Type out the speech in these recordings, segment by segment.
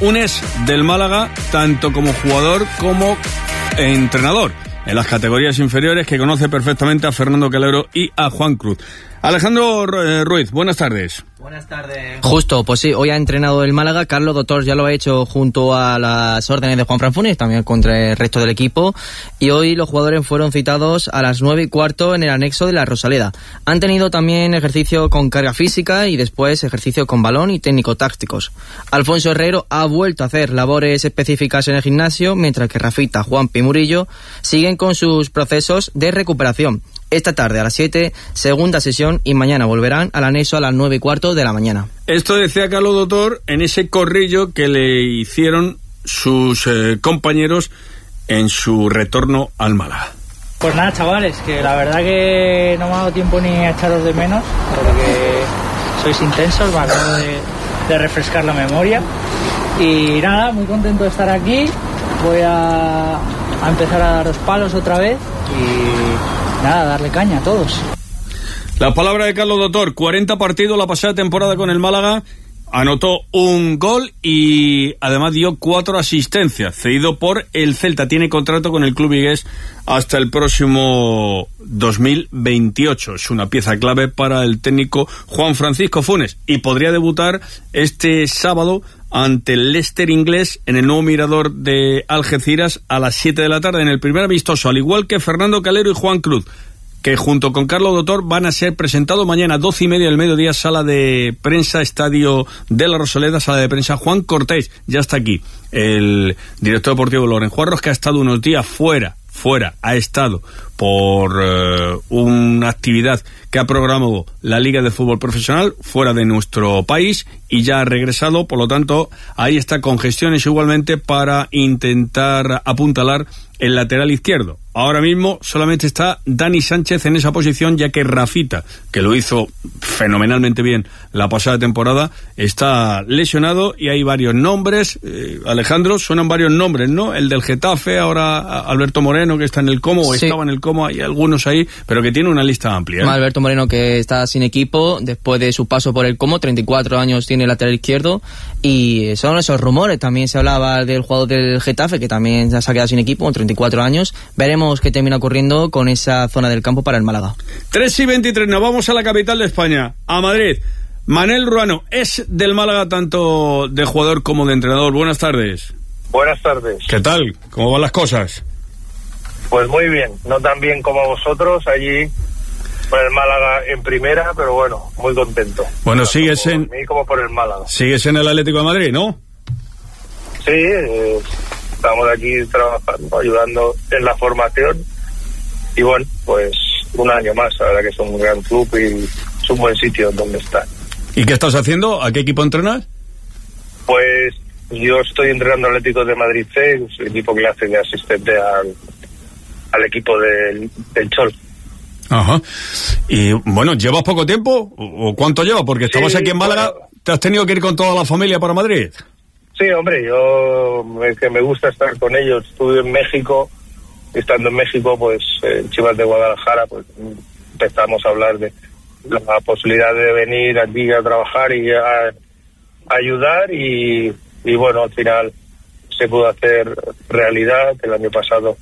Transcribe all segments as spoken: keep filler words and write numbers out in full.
un ex del Málaga, tanto como jugador como entrenador en las categorías inferiores, que conoce perfectamente a Fernando Calero y a Juan Cruz. Alejandro Ruiz, buenas tardes. Buenas tardes. Justo, pues sí, hoy ha entrenado el Málaga. Carlos Doctor ya lo ha hecho junto a las órdenes de Juanfran Funes, también contra el resto del equipo. Y hoy los jugadores fueron citados a las nueve y cuarto en el anexo de la Rosaleda. Han tenido también ejercicio con carga física y después ejercicio con balón y técnico-tácticos. Alfonso Herrero ha vuelto a hacer labores específicas en el gimnasio, mientras que Rafita, Juanpi y Murillo siguen con sus procesos de recuperación. Esta tarde a las siete, segunda sesión, y mañana volverán al anexo a las nueve y cuarto de la mañana. Esto decía Carlos Doctor en ese corrillo que le hicieron sus eh, compañeros en su retorno al Málaga. Pues nada, chavales, que la verdad que no me ha dado tiempo ni a echaros de menos, porque sois intensos, me acabo de, de refrescar la memoria. Y nada, muy contento de estar aquí. Voy a, a empezar a daros palos otra vez y nada, darle caña a todos. La palabra de Carlos Doctor, cuarenta partidos la pasada temporada con el Málaga, anotó un gol y además dio cuatro asistencias, cedido por el Celta. Tiene contrato con el club vigués hasta el próximo dos mil veintiocho. Es una pieza clave para el técnico Juan Francisco Funes y podría debutar este sábado ante el Leicester inglés en el nuevo Mirador de Algeciras a las siete de la tarde en el primer amistoso, al igual que Fernando Calero y Juan Cruz, que junto con Carlos Doctor van a ser presentados mañana doce y media del mediodía, sala de prensa, Estadio de la Rosaleda, sala de prensa. Juan Cortés ya está aquí, el director deportivo Loren Juarros, que ha estado unos días fuera, fuera, ha estado por uh, una actividad que ha programado la Liga de Fútbol Profesional fuera de nuestro país y ya ha regresado, por lo tanto ahí está con gestiones igualmente para intentar apuntalar el lateral izquierdo. Ahora mismo solamente está Dani Sánchez en esa posición, ya que Rafita, que lo hizo fenomenalmente bien la pasada temporada, está lesionado y hay varios nombres. Eh, Alejandro, suenan varios nombres, ¿no? El del Getafe, ahora Alberto Moreno, que está en el Como, o sí, estaba en el Como, hay algunos ahí, pero que tiene una lista amplia, ¿eh? Alberto Moreno, que está sin equipo después de su paso por el Como, treinta y cuatro años tiene el lateral izquierdo, y son esos rumores. También se hablaba del jugador del Getafe, que también se ha quedado sin equipo, con treinta y cuatro años. Veremos qué termina ocurriendo con esa zona del campo para el Málaga. tres y veintitrés, nos vamos a la capital de España, a Madrid. Manel Ruano es del Málaga, tanto de jugador como de entrenador. Buenas tardes. Buenas tardes. ¿Qué tal? ¿Cómo van las cosas? Pues muy bien, no tan bien como vosotros allí por el Málaga en primera, pero bueno, muy contento. Bueno, sigues en... Por mí como por el Málaga. Sigues en el Atlético de Madrid, ¿no? Sí, eh, estamos aquí trabajando, ayudando en la formación y bueno, pues un año más. La verdad que es un gran club y es un buen sitio donde estar. ¿Y qué estás haciendo? ¿A qué equipo entrenas? Pues yo estoy entrenando al Atlético de Madrid C, es el equipo que le hace de asistente al, al equipo del, del Chol. Ajá. Y bueno, ¿llevas poco tiempo? ¿O cuánto llevas? Porque estabas sí, aquí en Málaga, bueno, ¿te has tenido que ir con toda la familia para Madrid? Sí, hombre, yo me, que me gusta estar con ellos. Estuve en México, estando en México, pues en Chivas de Guadalajara, pues empezamos a hablar de la posibilidad de venir aquí a trabajar y a, a ayudar y, y bueno, al final se pudo hacer realidad. El año pasado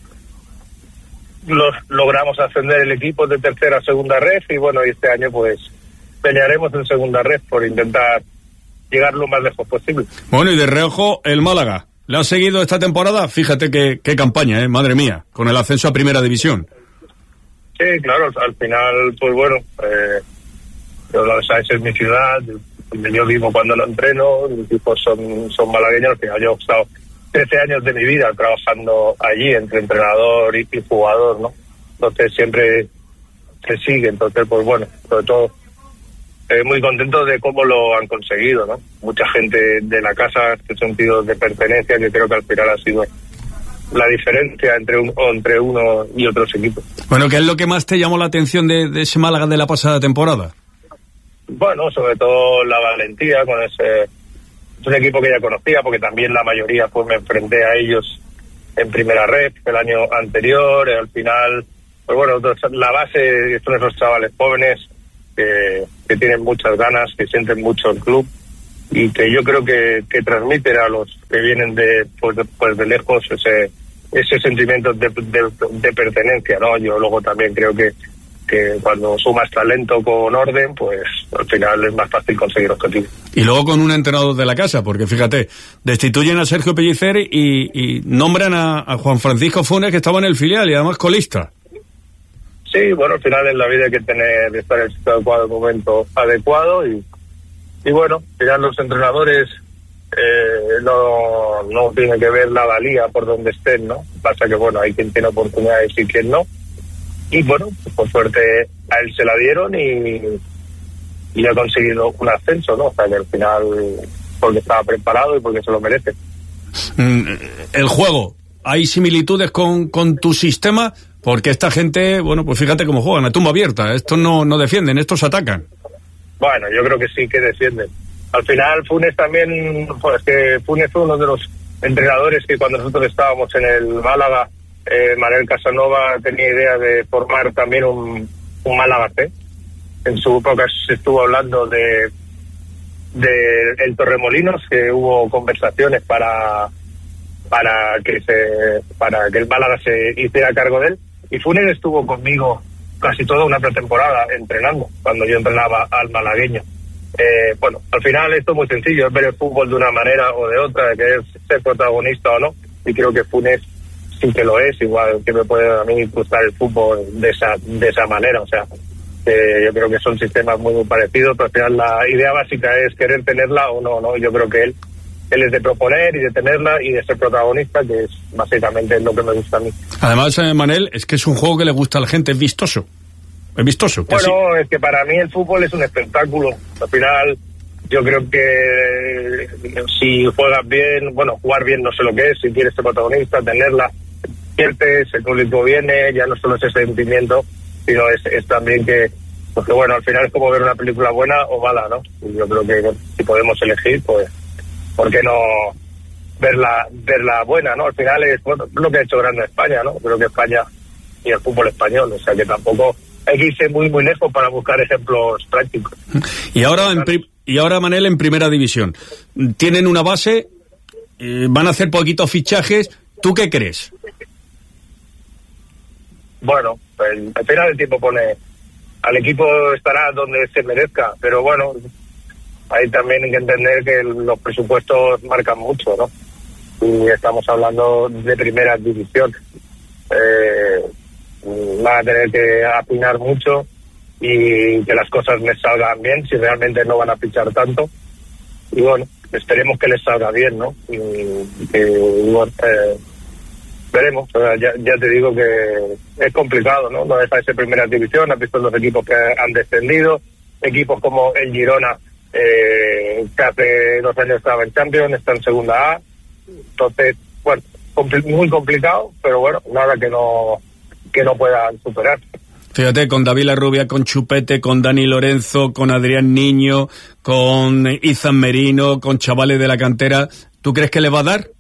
los, logramos ascender el equipo de tercera a segunda red y bueno, y este año pues pelearemos en segunda red por intentar llegar lo más lejos posible. Bueno, y de reojo el Málaga. ¿Le has seguido esta temporada? Fíjate qué, qué campaña, ¿eh? Madre mía, con el ascenso a Primera División. Sí, claro, al final, pues bueno, eh, yo lo sabes, es mi ciudad, donde yo vivo cuando lo entreno, mis hijos son, son malagueños, al final yo he estado trece años de mi vida trabajando allí, entre entrenador y, y jugador, ¿no? Entonces siempre se sigue, entonces pues bueno, sobre todo Eh, muy contento de cómo lo han conseguido, ¿no? Mucha gente de la casa, este sentido de pertenencia, que creo que al final ha sido la diferencia entre, un, entre uno y otros equipos. Bueno, ¿qué es lo que más te llamó la atención de, de ese Málaga de la pasada temporada? Bueno, sobre todo la valentía con ese... Es un equipo que ya conocía, porque también la mayoría pues me enfrenté a ellos en primera red el año anterior, y al final, pues bueno, la base son esos chavales jóvenes que, que tienen muchas ganas, que sienten mucho el club y que yo creo que, que transmiten a los que vienen de pues de, pues de lejos ese ese sentimiento de, de, de pertenencia, ¿no? Yo luego también creo que que cuando sumas talento con orden, pues al final es más fácil conseguir objetivos. Y luego con un entrenador de la casa, porque fíjate, destituyen a Sergio Pellicer y, y nombran a, a Juan Francisco Funes, que estaba en el filial y además colista. Sí, bueno, al final en la vida hay que tener, estar en el sitio adecuado, el momento adecuado y, y bueno, al final los entrenadores eh, no, no tienen que ver la valía por donde estén, ¿no? Pasa que bueno, hay quien tiene oportunidades y quien no. Y bueno, pues por suerte a él se la dieron y, y ha conseguido un ascenso, ¿no? O sea que al final, porque estaba preparado y porque se lo merece. El juego, ¿hay similitudes con, con tu sistema? Porque esta gente, bueno, pues fíjate cómo juegan, a tumba abierta. Estos no, no defienden, estos atacan. Bueno, yo creo que sí que defienden. Al final Funes también, pues que Funes fue uno de los entrenadores que cuando nosotros estábamos en el Málaga, Eh, Manuel Casanova tenía idea de formar también un, un Málaga C. En su época se estuvo hablando de, de el Torremolinos, que hubo conversaciones para para que se para que el Málaga se hiciera cargo de él, y Funes estuvo conmigo casi toda una pretemporada entrenando cuando yo entrenaba al malagueño. Eh, bueno, al final esto es muy sencillo, es ver el fútbol de una manera o de otra, de querer ser protagonista o no, y creo que Funes sí que lo es, igual que me puede a mí gustar el fútbol de esa de esa manera, o sea, eh, yo creo que son sistemas muy, muy parecidos, pero al final la idea básica es querer tenerla o no, ¿no? Yo creo que él, él es de proponer y de tenerla y de ser protagonista, que es básicamente lo que me gusta a mí. Además, eh, Manel, es que es un juego que le gusta a la gente, es vistoso, es vistoso. Bueno, sí. Es que para mí el fútbol es un espectáculo, al final yo creo que si juegas bien, bueno, jugar bien no sé lo que es, si quieres ser protagonista, tenerla, el público viene, ya no solo es ese sentimiento, sino es, es también que, porque bueno, al final es como ver una película buena o mala, ¿no? Y yo creo que bueno, si podemos elegir, pues, ¿por qué no verla, verla buena, ¿no? Al final es bueno, lo que ha hecho grande España, ¿no? Creo que España y el fútbol español, o sea que tampoco hay que irse muy, muy lejos para buscar ejemplos prácticos. Y ahora, en pri- y ahora Manel, en primera división, tienen una base, eh, van a hacer poquitos fichajes, ¿tú qué crees? Bueno, pues, al final el tiempo pone, al equipo estará donde se merezca, pero bueno, hay también que entender que los presupuestos marcan mucho, ¿no? Y estamos hablando de primera división. Eh, van a tener que afinar mucho y que las cosas les salgan bien, si realmente no van a fichar tanto. Y bueno, esperemos que les salga bien, ¿no? Y, que, y bueno, eh, veremos, o sea, ya, ya te digo que es complicado, ¿no? No deja de ser primera división, has visto los equipos que han descendido, equipos como el Girona, eh, que hace dos años estaba en Champions, está en segunda A, entonces, bueno, compl- muy complicado, pero bueno, nada que no que no puedan superar. Fíjate, con David Larrubia, con Chupete, con Dani Lorenzo, con Adrián Niño, con Izan Merino, con chavales de la cantera, ¿tú crees que le va a dar?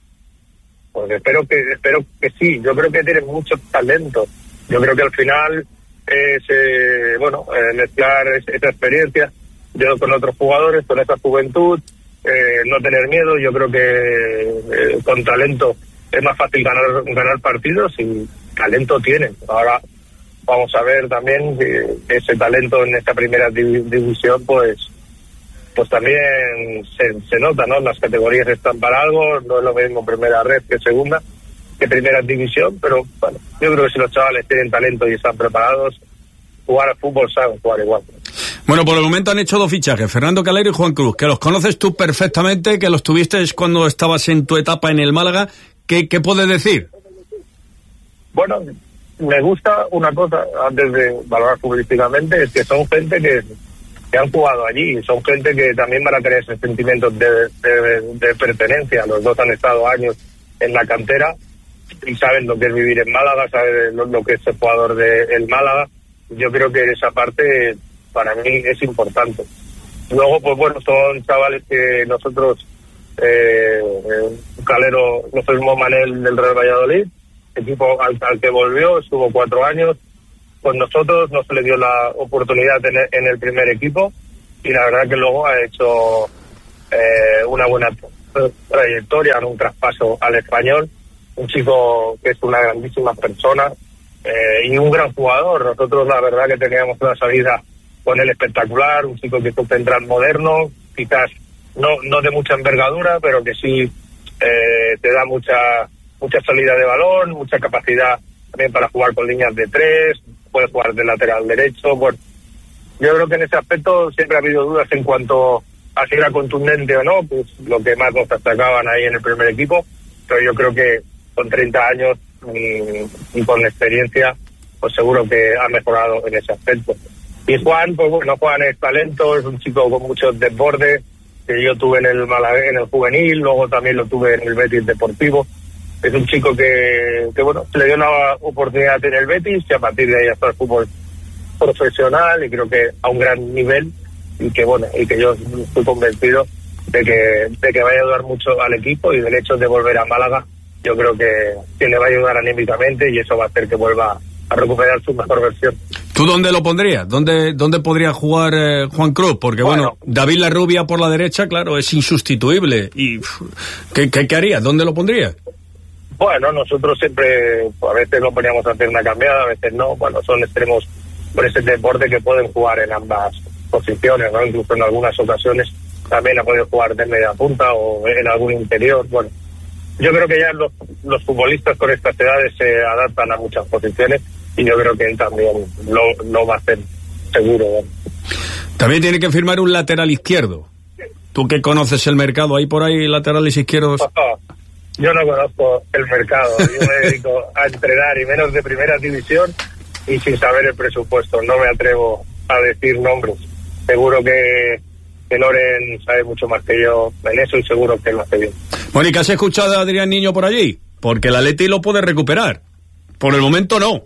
Pues espero que espero que sí, yo creo que tiene mucho talento, yo creo que al final es eh, bueno eh, mezclar esa experiencia yo con otros jugadores, con esa juventud, eh, no tener miedo, yo creo que eh, con talento es más fácil ganar ganar partidos y talento tienen. Ahora vamos a ver también que ese talento en esta primera div- división pues pues también se, se nota, ¿no? Las categorías están para algo, no es lo mismo primera red que segunda, que primera división, pero bueno, yo creo que si los chavales tienen talento y están preparados, jugar al fútbol saben jugar igual. Bueno, por el momento han hecho dos fichajes, Fernando Calero y Juan Cruz, que los conoces tú perfectamente, que los tuviste cuando estabas en tu etapa en el Málaga. ¿Qué, qué puedes decir? Bueno, me gusta una cosa, antes de valorar futbolísticamente, es que son gente que que han jugado allí, son gente que también van a tener ese sentimiento de, de, de pertenencia. Los dos han estado años en la cantera y saben lo que es vivir en Málaga, saben lo, lo que es ser jugador de el Málaga. Yo creo que esa parte para mí es importante. Luego, pues bueno, son chavales que nosotros, eh, Calero, lo firmó Manel del Real Valladolid, equipo al, al que volvió, estuvo cuatro años con nosotros, no se le dio la oportunidad en el, en el primer equipo y la verdad que luego ha hecho eh, una buena trayectoria en un traspaso al Español, un chico que es una grandísima persona eh, y un gran jugador. Nosotros la verdad que teníamos una salida con él espectacular, un chico que es un central moderno, quizás no, no de mucha envergadura, pero que sí eh, te da mucha mucha salida de balón, mucha capacidad también para jugar con líneas de tres, puede jugar de lateral derecho. Bueno, yo creo que en ese aspecto siempre ha habido dudas en cuanto a si era contundente o no, pues lo que más nos destacaban ahí en el primer equipo, pero yo creo que con treinta años y, y con experiencia, pues seguro que ha mejorado en ese aspecto. Y Juan, pues bueno, Juan es talento, es un chico con mucho desborde, que yo tuve en el Málaga, en el juvenil, luego también lo tuve en el Betis Deportivo. Es un chico que, que bueno, le dio una oportunidad en el Betis y a partir de ahí hasta el fútbol profesional y creo que a un gran nivel y que bueno, y que yo estoy convencido de que, de que va a ayudar mucho al equipo y del hecho de volver a Málaga, yo creo que, que le va a ayudar anímicamente y eso va a hacer que vuelva a recuperar su mejor versión. ¿Tú dónde lo pondrías? ¿Dónde, dónde podría jugar eh, Juan Cruz? Porque bueno, bueno, David Larrubia por la derecha, claro, es insustituible. ¿Y qué, qué, qué harías? ¿Dónde lo pondrías? Bueno, nosotros siempre, a veces lo poníamos a hacer una cambiada, a veces no. Bueno, son extremos por ese deporte que pueden jugar en ambas posiciones, ¿no? Incluso en algunas ocasiones también ha podido jugar de media punta o en algún interior. Bueno, yo creo que ya los, los futbolistas con estas edades se adaptan a muchas posiciones y yo creo que él también lo, lo va a hacer seguro, ¿no? También tiene que firmar un lateral izquierdo. Tú que conoces el mercado, ¿hay por ahí laterales izquierdos? Oh, yo no conozco el mercado, yo me dedico a entrenar y menos de primera división y sin saber el presupuesto, no me atrevo a decir nombres. Seguro que, que Loren sabe mucho más que yo en eso y seguro que lo hace bien. Bueno, ¿y qué has escuchado de Adrián Niño por allí? Porque el Atleti lo puede recuperar. Por el momento no.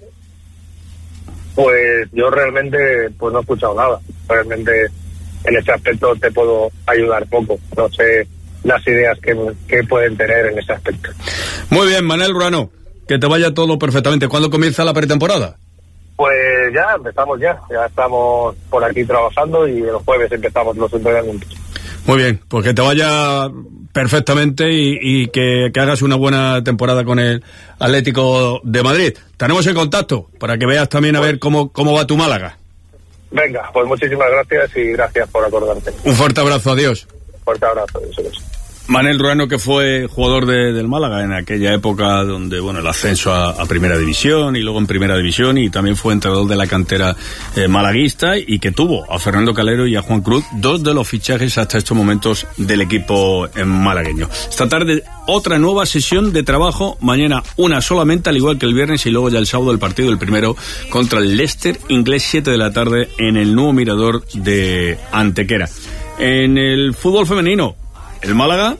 Pues yo realmente pues no he escuchado nada. Realmente en ese aspecto te puedo ayudar poco. No sé las ideas que, que pueden tener en ese aspecto. Muy bien, Manel Ruano, que te vaya todo perfectamente. ¿Cuándo comienza la pretemporada? Pues ya empezamos ya, ya estamos por aquí trabajando y el jueves empezamos los entrenamientos. Muy bien, pues que te vaya perfectamente y, y que, que hagas una buena temporada con el Atlético de Madrid. Estaremos en contacto para que veas también a ver cómo, cómo va tu Málaga. Venga, pues muchísimas gracias y gracias por acordarte. Un fuerte abrazo, adiós. Fuerte abrazo, eso es. Manel Ruano, que fue jugador de, del Málaga en aquella época donde, bueno, el ascenso a, a Primera División y luego en Primera División, y también fue entrenador de la cantera eh, malaguista, y que tuvo a Fernando Calero y a Juan Cruz, dos de los fichajes hasta estos momentos del equipo eh, malagueño. Esta tarde otra nueva sesión de trabajo, mañana una solamente, al igual que el viernes, y luego ya el sábado el partido, el primero contra el Leicester inglés, siete de la tarde en el nuevo Mirador de Antequera. En el fútbol femenino, el Málaga,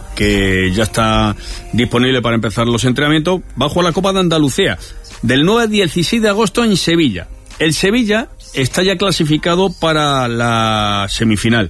que ya está disponible para empezar los entrenamientos, va a jugar la Copa de Andalucía del nueve al dieciséis de agosto en Sevilla. El Sevilla está ya clasificado para la semifinal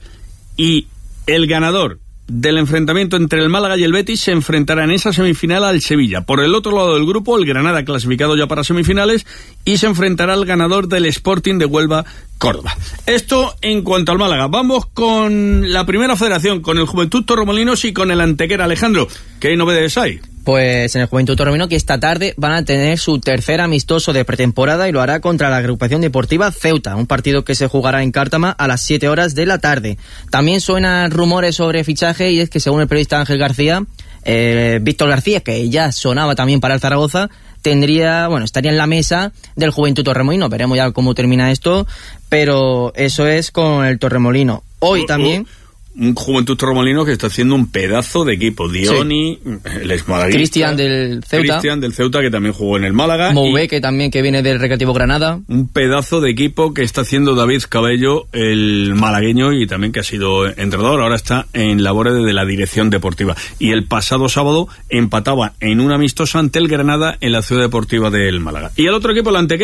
y el ganador del enfrentamiento entre el Málaga y el Betis se enfrentará en esa semifinal al Sevilla. Por el otro lado del grupo, el Granada, clasificado ya para semifinales, y se enfrentará al ganador del Sporting de Huelva, Córdoba. Esto en cuanto al Málaga. Vamos con la primera federación, con el Juventud Torremolinos y con el Antequera. Alejandro, ¿qué novedades hay? Pues en el Juventud Torremolinos, que esta tarde van a tener su tercer amistoso de pretemporada y lo hará contra la agrupación deportiva Ceuta, un partido que se jugará en Cártama a las siete horas de la tarde. También suenan rumores sobre fichaje, y es que según el periodista Ángel García, eh, Víctor García, que ya sonaba también para el Zaragoza, tendría, bueno, estaría en la mesa del Juventud Torremolinos. Veremos ya cómo termina esto, pero eso es con el Torremolino. Hoy uh, también... Uh. Un Juventud Torremolinos que está haciendo un pedazo de equipo. Dioni, sí. El exmalaguista. Cristian del Ceuta. Cristian del Ceuta, que también jugó en el Málaga. Mouvé, que también que viene del Recreativo Granada. Un pedazo de equipo que está haciendo David Cabello, el malagueño, y también que ha sido entrenador. Ahora está en labores de la dirección deportiva. Y el pasado sábado empataba en una amistosa ante el Granada en la Ciudad Deportiva del Málaga. Y el otro equipo, la Antequera.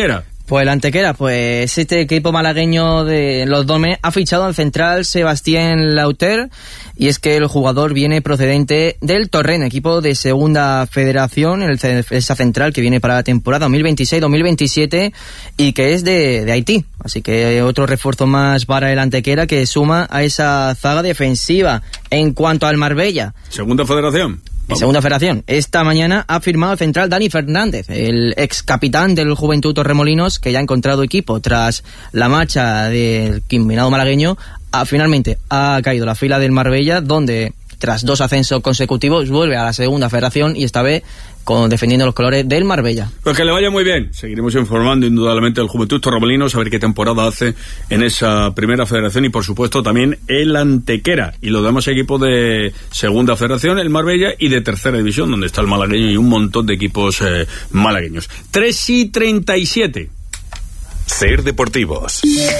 Pues el Antequera, pues este equipo malagueño de los Dome ha fichado al central Sebastián Lauter, y es que el jugador viene procedente del Torrent, equipo de segunda federación, el, esa central que viene para la temporada dos mil veintiséis dos mil veintisiete y que es de, de Haití. Así que otro refuerzo más para el Antequera que suma a esa zaga defensiva. En cuanto al Marbella, segunda federación. En segunda federación, esta mañana ha firmado el central Dani Fernández, el ex capitán del Juventud Torremolinos, que ya ha encontrado equipo tras la marcha del combinado malagueño. Ha, finalmente ha caído la fila del Marbella, donde tras dos ascensos consecutivos vuelve a la segunda federación y esta vez con, defendiendo los colores del Marbella. Pues que le vaya muy bien. Seguiremos informando indudablemente del Juventud Torremolinos, a ver qué temporada hace en esa primera federación, y por supuesto también el Antequera y los demás equipos de segunda federación, el Marbella, y de tercera división, donde está el malagueño y un montón de equipos eh, malagueños. tres y treinta y siete. Ser Deportivos.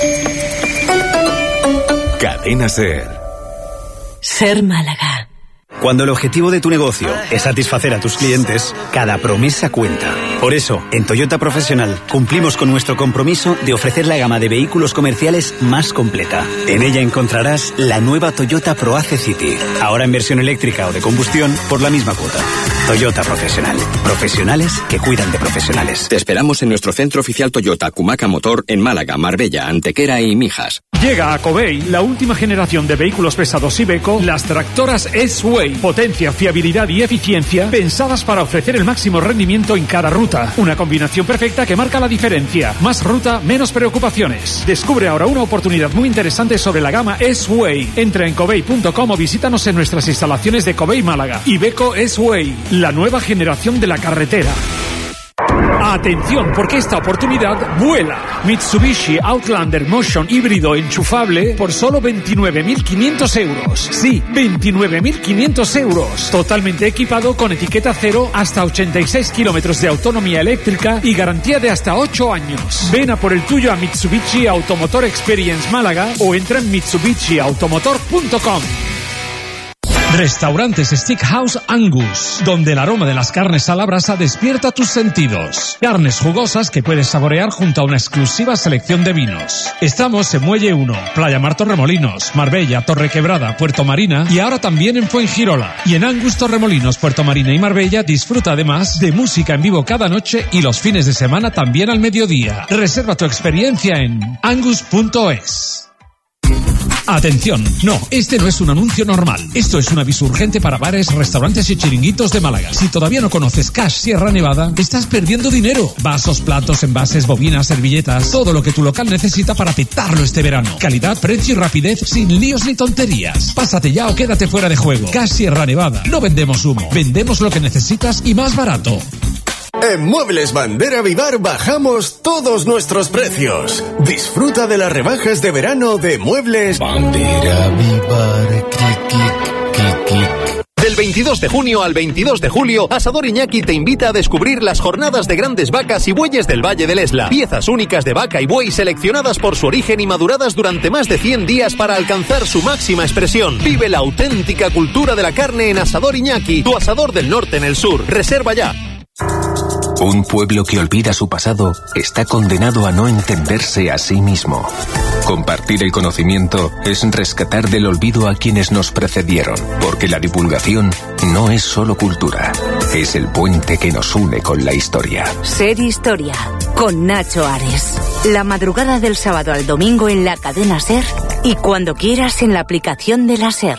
Cadena Ser. Ser Málaga. Cuando el objetivo de tu negocio es satisfacer a tus clientes, cada promesa cuenta. Por eso, en Toyota Profesional cumplimos con nuestro compromiso de ofrecer la gama de vehículos comerciales más completa. En ella encontrarás la nueva Toyota ProAce City, ahora en versión eléctrica o de combustión por la misma cuota. Toyota Profesional. Profesionales que cuidan de profesionales. Te esperamos en nuestro centro oficial Toyota Cumaca Motor en Málaga, Marbella, Antequera y Mijas. Llega a Covey la última generación de vehículos pesados Iveco, las tractoras S-Way. Potencia, fiabilidad y eficiencia pensadas para ofrecer el máximo rendimiento en cada ruta. Una combinación perfecta que marca la diferencia. Más ruta, menos preocupaciones. Descubre ahora una oportunidad muy interesante sobre la gama S-Way. Entra en covey punto com o visítanos en nuestras instalaciones de Covey Málaga. Iveco S-Way, la nueva generación de la carretera. Atención, porque esta oportunidad vuela. Mitsubishi Outlander Motion híbrido enchufable por solo veintinueve mil quinientos euros. Sí, veintinueve mil quinientos euros. Totalmente equipado con etiqueta cero, hasta ochenta y seis kilómetros de autonomía eléctrica y garantía de hasta ocho años. Ven a por el tuyo a Mitsubishi Automotor Experience Málaga o entra en mitsubishi automotor punto com. Restaurantes Steakhouse Angus, donde el aroma de las carnes a la brasa despierta tus sentidos. Carnes jugosas que puedes saborear junto a una exclusiva selección de vinos. Estamos en Muelle uno, Playa Mar Torremolinos, Marbella, Torrequebrada, Puerto Marina y ahora también en Fuengirola. Y en Angus Torremolinos, Puerto Marina y Marbella disfruta además de música en vivo cada noche y los fines de semana también al mediodía. Reserva tu experiencia en angus punto es. Atención, no, este no es un anuncio normal. Esto es un aviso urgente para bares, restaurantes y chiringuitos de Málaga. Si todavía no conoces Cash Sierra Nevada, estás perdiendo dinero. Vasos, platos, envases, bobinas, servilletas, todo lo que tu local necesita para petarlo este verano. Calidad, precio y rapidez sin líos ni tonterías. Pásate ya o quédate fuera de juego. Cash Sierra Nevada. No vendemos humo, vendemos lo que necesitas y más barato. En Muebles Bandera Vivar bajamos todos nuestros precios. Disfruta de las rebajas de verano de Muebles Bandera Vivar. Clic, clic, clic, clic. Del veintidós de junio al veintidós de julio, Asador Iñaki te invita a descubrir las jornadas de grandes vacas y bueyes del Valle del Esla. Piezas únicas de vaca y buey seleccionadas por su origen y maduradas durante más de cien días para alcanzar su máxima expresión. Vive la auténtica cultura de la carne en Asador Iñaki, tu asador del norte en el sur. Reserva ya. Un pueblo que olvida su pasado está condenado a no entenderse a sí mismo. Compartir el conocimiento es rescatar del olvido a quienes nos precedieron, porque la divulgación no es solo cultura, es el puente que nos une con la historia. Ser Historia, con Nacho Ares. La madrugada del sábado al domingo en la cadena Ser y cuando quieras en la aplicación de la Ser.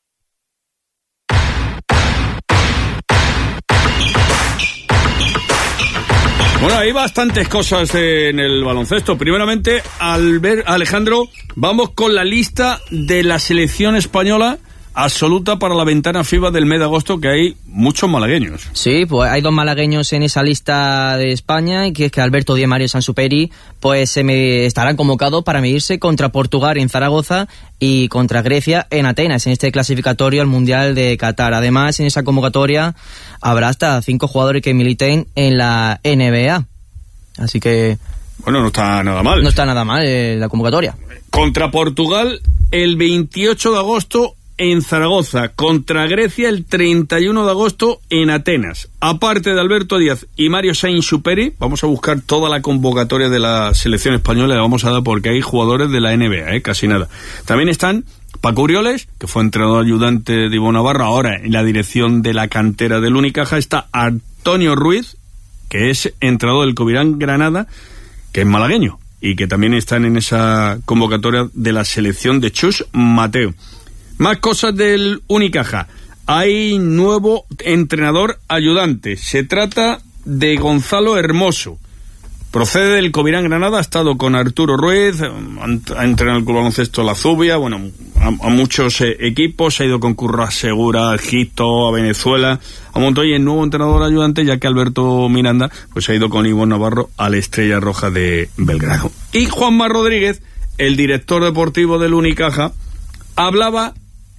Bueno, hay bastantes cosas en el baloncesto. Primeramente, Albert, Alejandro, vamos con la lista de la selección española absoluta para la ventana FIBA del mes de agosto, que hay muchos malagueños. Sí, pues hay dos malagueños en esa lista de España, y que es que Alberto Di Mario y Sansuperi pues se me estarán convocados para medirse contra Portugal en Zaragoza y contra Grecia en Atenas, en este clasificatorio al Mundial de Qatar. Además, en esa convocatoria habrá hasta cinco jugadores que militen en la N B A. Así que... Bueno, no está nada mal. No está nada mal eh, la convocatoria. Contra Portugal, el veintiocho de agosto en Zaragoza, contra Grecia el treinta y uno de agosto en Atenas. Aparte de Alberto Díaz y Mario Sainz-Superi, vamos a buscar toda la convocatoria de la selección española, la vamos a dar porque hay jugadores de la N B A, ¿eh? Casi nada. También están Paco Urioles, que fue entrenador ayudante de Ivo Navarro, ahora en la dirección de la cantera del Unicaja. Está Antonio Ruiz, que es entrenador del Covirán Granada, que es malagueño, y que también están en esa convocatoria de la selección de Chus Mateo. Más cosas del Unicaja. Hay nuevo entrenador ayudante. Se trata de Gonzalo Hermoso. Procede del Covirán Granada, ha estado con Arturo Ruiz, ha entrenado el Club Baloncesto La Zubia, bueno, a, a muchos eh, equipos, ha ido con Curra Segura a Egipto, a Venezuela, a Montoya, el nuevo entrenador ayudante, ya que Alberto Miranda pues ha ido con Ivo Navarro a la Estrella Roja de Belgrado. Y Juanma Rodríguez, el director deportivo del Unicaja, hablaba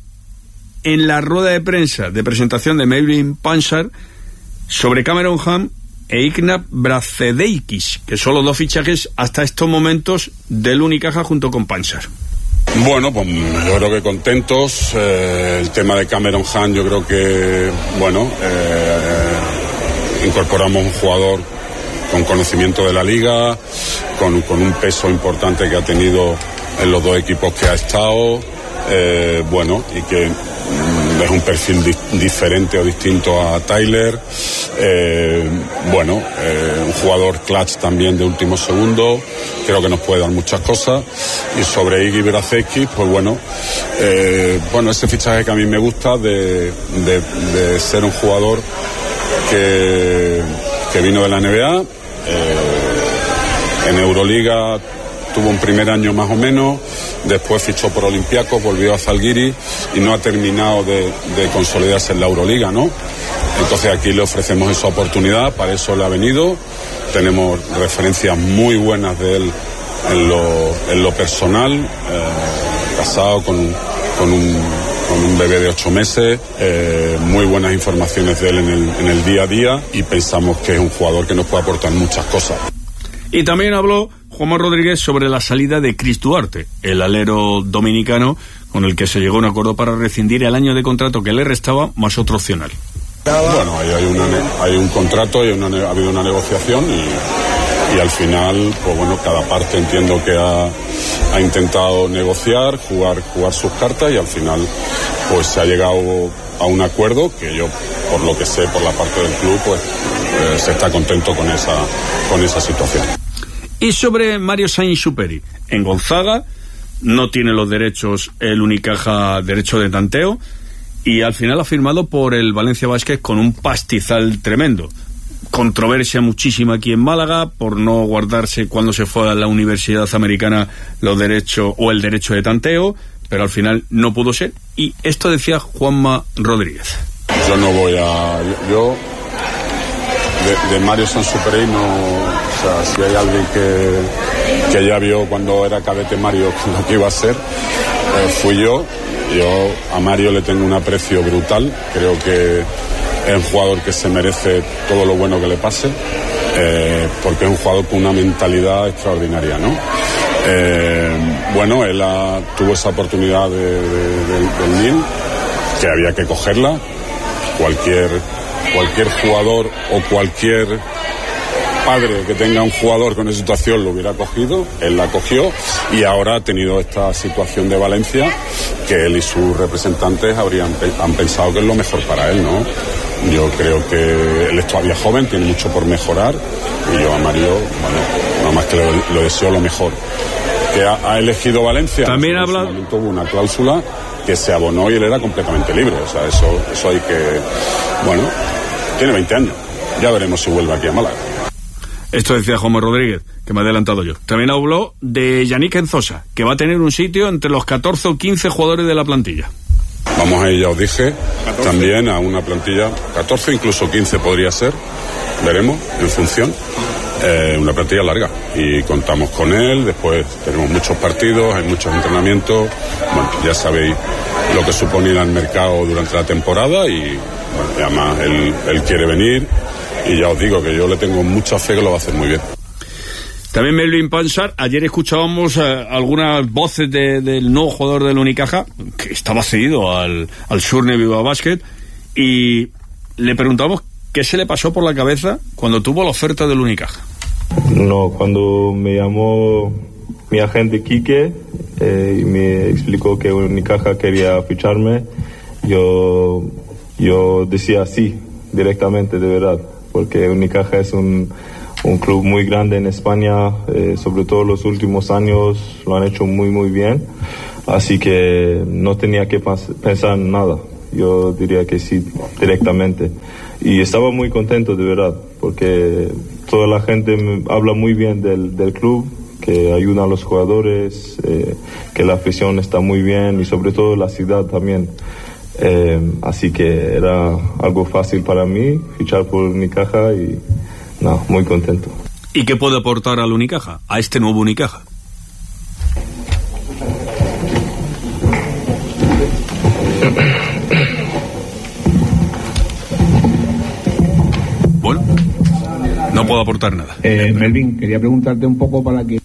en la rueda de prensa de presentación de Melvin Panchar sobre Cameron Hunt e Ignat Bracedeikis, que son los dos fichajes hasta estos momentos del Unicaja junto con Panchar. Bueno, pues yo creo que contentos. Eh, el tema de Cameron Hunt, yo creo que, bueno, eh, incorporamos un jugador con conocimiento de la liga, con, con un peso importante que ha tenido en los dos equipos que ha estado, eh, bueno, y que es un perfil di- diferente o distinto a Tyler. Eh, bueno, eh, un jugador clutch también de último segundo, creo que nos puede dar muchas cosas. Y sobre Iggy Bracedeikis, pues bueno, eh, bueno, ese fichaje que a mí me gusta de, de, de ser un jugador que, que vino de la N B A, eh, en Euroliga tuvo un primer año más o menos, después fichó por Olympiacos, volvió a Zalgiris y no ha terminado de, de consolidarse en la Euroliga, ¿no? Entonces aquí le ofrecemos esa oportunidad, para eso le ha venido. Tenemos referencias muy buenas de él en lo, en lo personal, eh, casado con, con, un, con un bebé de ocho meses, eh, muy buenas informaciones de él en el, en el día a día, y pensamos que es un jugador que nos puede aportar muchas cosas. Y también habló Juanma Rodríguez sobre la salida de Chris Duarte, el alero dominicano con el que se llegó a un acuerdo para rescindir el año de contrato que le restaba más otro opcional. Bueno, ahí hay, una, hay un contrato, hay una, ha habido una negociación y, y al final, pues bueno, cada parte entiendo que ha, ha intentado negociar, jugar, jugar sus cartas, y al final pues se ha llegado a un acuerdo que yo, por lo que sé por la parte del club, pues eh, se está contento con esa, con esa situación. Y sobre Mario Sainz-Superi, en Gonzaga no tiene los derechos el Unicaja, derecho de tanteo, y al final ha firmado por el Valencia Basket con un pastizal tremendo. Controversia muchísima aquí en Málaga por no guardarse cuando se fue a la Universidad Americana los derechos o el derecho de tanteo, pero al final no pudo ser, y esto decía Juanma Rodríguez. Yo no voy a... yo de, de Mario Sainz-Superi no... O sea, si hay alguien que, que ya vio cuando era cadete Mario lo que iba a ser, eh, fui yo. Yo a Mario le tengo un aprecio brutal, creo que es un jugador que se merece todo lo bueno que le pase, eh, porque es un jugador con una mentalidad extraordinaria, ¿no? Eh, bueno, él ha, tuvo esa oportunidad de, de, de, del N I L, que había que cogerla. Cualquier, cualquier jugador o cualquier padre que tenga un jugador con esa situación lo hubiera cogido, él la cogió, y ahora ha tenido esta situación de Valencia que él y sus representantes habrían han pensado que es lo mejor para él, ¿no? Yo creo que él es todavía joven, tiene mucho por mejorar, y yo a Mario, bueno, nada más que le, le deseo lo mejor. Que ha, ha elegido Valencia. También en habla... su momento hubo una cláusula que se abonó y él era completamente libre, o sea, eso, eso hay que... Bueno, tiene veinte años, ya veremos si vuelve aquí a Málaga. Esto decía Juanma Rodríguez, que me he adelantado yo. También habló de Yannick Enzosa, que va a tener un sitio entre los catorce o quince jugadores de la plantilla. Vamos a ir, ya os dije, catorce. También a una plantilla, catorce, incluso quince podría ser, veremos, en función. Eh, una plantilla larga, y contamos con él. Después tenemos muchos partidos, hay muchos entrenamientos. Bueno, ya sabéis lo que supone ir al mercado durante la temporada, y bueno, además él, él quiere venir, y ya os digo que yo le tengo mucha fe que lo va a hacer muy bien. También Melvin Pansar, ayer escuchábamos uh, algunas voces de, del nuevo jugador del Unicaja, que estaba cedido al, al Surne Viva Basket, y le preguntamos qué se le pasó por la cabeza cuando tuvo la oferta del Unicaja. No, cuando me llamó mi agente Quique eh, y me explicó que Unicaja quería ficharme, yo, yo decía sí, directamente, de verdad, porque Unicaja es un... un club muy grande en España, eh, sobre todo los últimos años lo han hecho muy muy bien, así que no tenía que pas- pensar en nada, yo diría que sí directamente, y estaba muy contento de verdad, porque toda la gente me habla muy bien del, del club, que ayuda a los jugadores, eh, que la afición está muy bien y sobre todo la ciudad también, eh, así que era algo fácil para mí fichar por Unicaja y no, muy contento. ¿Y qué puede aportar al Unicaja, a este nuevo Unicaja? Bueno, no puedo aportar nada. Eh, Melvin, quería preguntarte un poco para que...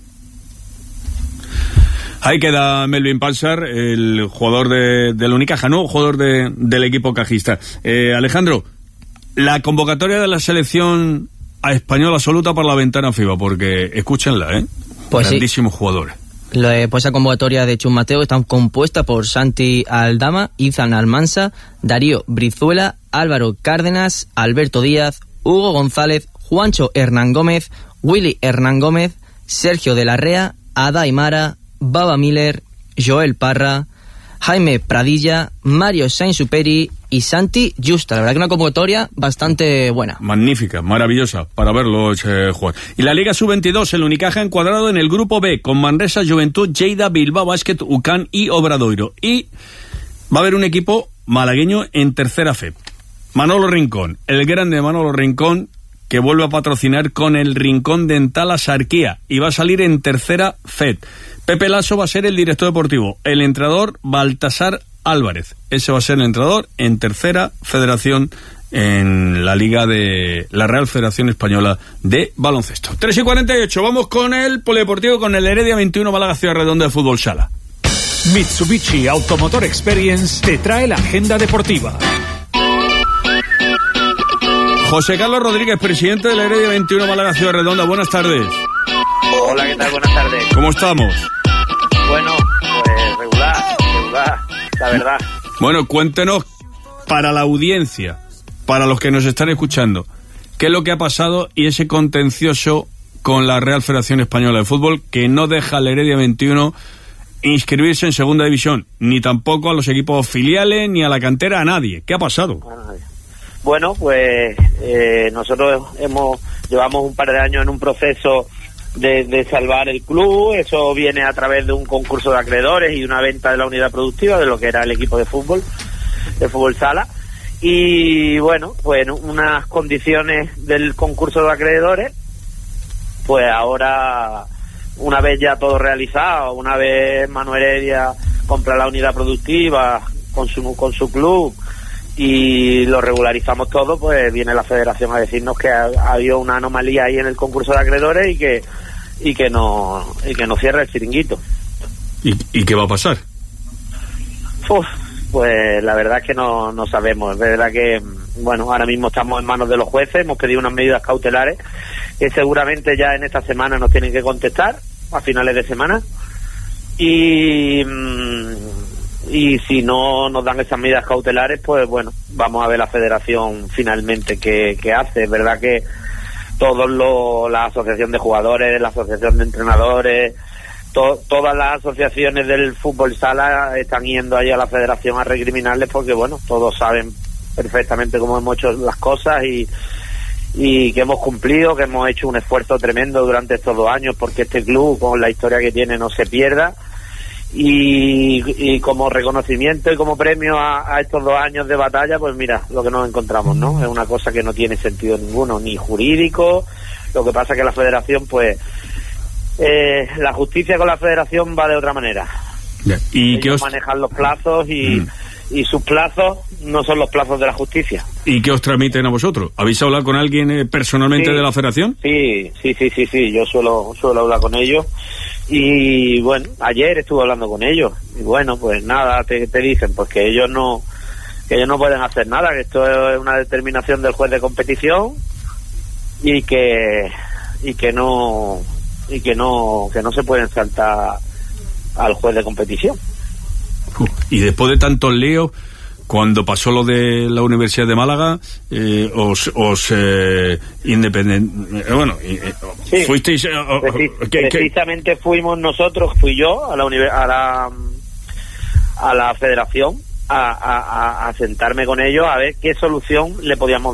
Ahí queda Melvin Pansar, el jugador de, del Unicaja, nuevo jugador de, del equipo cajista. Eh, Alejandro, la convocatoria de la selección a española absoluta para la ventana FIBA, porque escúchenla, ¿eh? Pues grandísimos sí. jugadores. Lo, eh, pues esa convocatoria de Chus Mateo está compuesta por Santi Aldama, Izan Almansa, Darío Brizuela, Álvaro Cárdenas, Alberto Díaz, Hugo González, Juancho Hernán Gómez, Willy Hernán Gómez, Sergio de la Rea, Ada Aymara, Baba Miller, Joel Parra, Jaime Pradilla, Mario Sainz-Superi y Santi Justa. La verdad que una convocatoria bastante buena. Magnífica, maravillosa, para verlos eh, jugar. Y la Liga sub veintidós, el Unicaja encuadrado en el grupo B, con Manresa, Juventud, Lleida, Bilbao Basket, U C A N y Obradoiro. Y va a haber un equipo malagueño en tercera F E P. Manolo Rincón, el grande Manolo Rincón, que vuelve a patrocinar con el Rincón Dental Asarquía, y va a salir en tercera F E D. Pepe Lasso va a ser el director deportivo, el entrenador Baltasar Álvarez. Ese va a ser el entrenador en tercera federación en la Liga de la Real Federación Española de Baloncesto. tres y cuarenta y ocho, vamos con el polideportivo, con el Heredia veintiuno Málaga Ciudad Redonda de Fútbol Sala. Mitsubishi Automotor Experience te trae la agenda deportiva. José Carlos Rodríguez, presidente de la Heredia veintiuno Málaga Ciudad Redonda, buenas tardes. Hola, ¿qué tal? Buenas tardes. ¿Cómo estamos? Bueno, pues regular, regular, la verdad. Bueno, cuéntenos, para la audiencia, para los que nos están escuchando, qué es lo que ha pasado y ese contencioso con la Real Federación Española de Fútbol, que no deja a la Heredia veintiuno inscribirse en segunda división, ni tampoco a los equipos filiales, ni a la cantera, a nadie. ¿Qué ha pasado? Bueno, pues eh, nosotros hemos llevamos un par de años en un proceso de, de salvar el club. Eso viene a través de un concurso de acreedores y una venta de la unidad productiva de lo que era el equipo de fútbol, de fútbol sala. Y bueno, pues unas condiciones del concurso de acreedores, pues ahora, una vez ya todo realizado, una vez Manuel Heredia compra la unidad productiva con su, con su club y lo regularizamos todo, pues viene la federación a decirnos que ha, ha habido una anomalía ahí en el concurso de acreedores y que y que no y que no cierra el chiringuito. ¿Y, y qué va a pasar? Uf, pues la verdad es que no, no sabemos. Es verdad que, bueno, ahora mismo estamos en manos de los jueces, hemos pedido unas medidas cautelares que seguramente ya en esta semana nos tienen que contestar, a finales de semana, y y si no nos dan esas medidas cautelares, pues bueno, vamos a ver la federación finalmente qué, qué hace. Es verdad que todos los, la asociación de jugadores, la asociación de entrenadores, to, todas las asociaciones del fútbol sala están yendo ahí a la federación a recriminarles, porque bueno, todos saben perfectamente cómo hemos hecho las cosas y y que hemos cumplido, que hemos hecho un esfuerzo tremendo durante estos dos años porque este club, con la historia que tiene, no se pierda. Y, y como reconocimiento y como premio a, a estos dos años de batalla, pues mira lo que nos encontramos, ¿no? Es una cosa que no tiene sentido ninguno, ni jurídico. Lo que pasa es que la federación, pues eh, la justicia con la federación va de otra manera. Yeah. ¿Y Ellos qué os... manejan los plazos y, mm. y sus plazos no son los plazos de la justicia. ¿Y qué os tramiten a vosotros? ¿Habéis hablado con alguien eh, personalmente Sí. de la federación? Sí, sí, sí, sí, sí, yo suelo, suelo hablar con ellos y bueno, ayer estuve hablando con ellos y bueno, pues nada, te, te dicen pues que ellos no, que ellos no pueden hacer nada, que esto es una determinación del juez de competición y que y que no y que no que no se pueden saltar al juez de competición. Uf, y después de tantos líos, cuando pasó lo de la Universidad de Málaga, eh, os, os eh, independen- eh, bueno, eh, Sí. fuisteis... eh, oh, Preci- ¿qué- qué- precisamente fuimos nosotros, fui yo a la univer- a la a la federación a, a, a- a sentarme con ellos a ver qué solución le podíamos